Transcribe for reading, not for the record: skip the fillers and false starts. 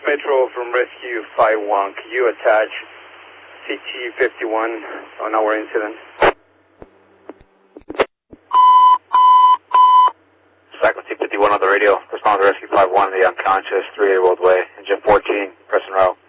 Metro from Rescue 51. Can you attach CT-51 on our incident? Frequency 51 on the radio. Respond to Rescue 51, the unconscious 3-year-old way. Engine 14, press and row.